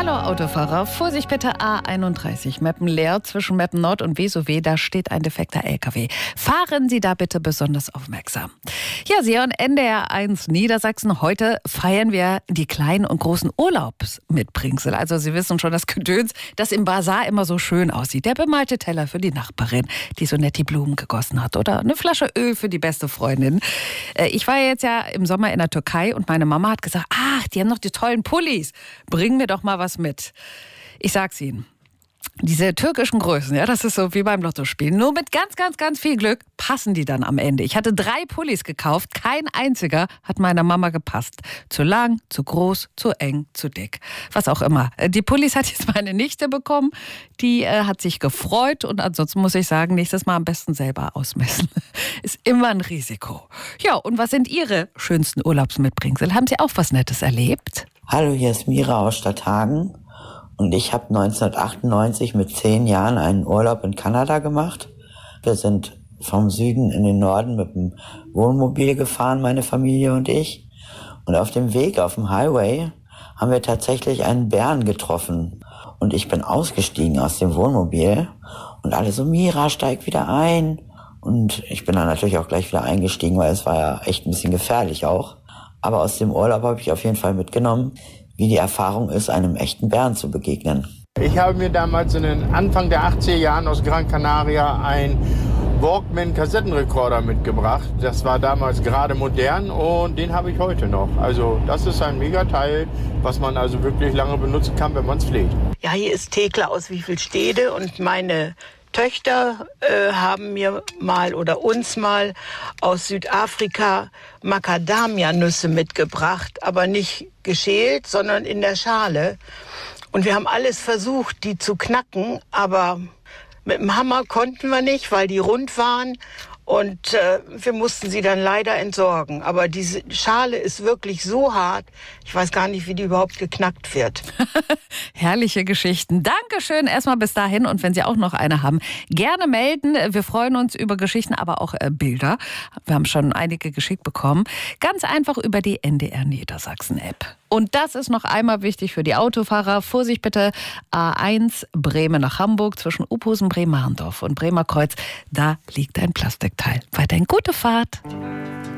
Hallo Autofahrer, Vorsicht bitte A31, Meppen leer zwischen Meppen Nord und Vesowe, da steht ein defekter LKW. Fahren Sie da bitte besonders aufmerksam. Ja, Sie hören NDR 1 Niedersachsen. Heute feiern wir die kleinen und großen Urlaubsmitbringsel. Also Sie wissen schon, das Gedöns, das im Basar immer so schön aussieht. Der bemalte Teller für die Nachbarin, die so nett die Blumen gegossen hat. Oder eine Flasche Öl für die beste Freundin. Ich war jetzt ja im Sommer in der Türkei und meine Mama hat gesagt, ach, die haben noch die tollen Pullis. Bring mir doch mal was mit. Ich sag's Ihnen. Diese türkischen Größen, ja, das ist so wie beim Lottospielen. Nur mit ganz viel Glück passen die dann am Ende. Ich hatte 3 Pullis gekauft, kein einziger hat meiner Mama gepasst. Zu lang, zu groß, zu eng, zu dick. Was auch immer. Die Pullis hat jetzt meine Nichte bekommen. Die hat sich gefreut und ansonsten muss ich sagen, nächstes Mal am besten selber ausmessen. Ist immer ein Risiko. Ja, und was sind Ihre schönsten Urlaubsmitbringsel? Haben Sie auch was Nettes erlebt? Hallo, hier ist Mira aus Stadthagen. Und ich habe 1998 mit 10 Jahren einen Urlaub in Kanada gemacht. Wir sind vom Süden in den Norden mit dem Wohnmobil gefahren, meine Familie und ich. Und auf dem Weg, auf dem Highway, haben wir tatsächlich einen Bären getroffen. Und ich bin ausgestiegen aus dem Wohnmobil und alle so, Mira, steig wieder ein. Und ich bin dann natürlich auch gleich wieder eingestiegen, weil es war ja echt ein bisschen gefährlich auch. Aber aus dem Urlaub habe ich auf jeden Fall mitgenommen, wie die Erfahrung ist, einem echten Bären zu begegnen. Ich habe mir damals in den Anfang der 80er Jahren aus Gran Canaria ein Walkman-Kassettenrekorder mitgebracht. Das war damals gerade modern und den habe ich heute noch. Also das ist ein Megateil, was man also wirklich lange benutzen kann, wenn man es pflegt. Ja, hier ist Thekla aus Wievielstede und meine Töchter haben mir mal oder uns mal aus Südafrika Macadamia-Nüsse mitgebracht, aber nicht geschält, sondern in der Schale. Und wir haben alles versucht, die zu knacken, aber mit dem Hammer konnten wir nicht, weil die rund waren. Und wir mussten sie dann leider entsorgen. Aber diese Schale ist wirklich so hart, ich weiß gar nicht, wie die überhaupt geknackt wird. Herrliche Geschichten. Dankeschön erstmal bis dahin. Und wenn Sie auch noch eine haben, gerne melden. Wir freuen uns über Geschichten, aber auch Bilder. Wir haben schon einige geschickt bekommen. Ganz einfach über die NDR Niedersachsen App. Und das ist noch einmal wichtig für die Autofahrer. Vorsicht bitte, A1 Bremen nach Hamburg zwischen Uphusen, Bremerndorf und Bremerkreuz. Da liegt ein Plastikteil. Weiterhin gute Fahrt.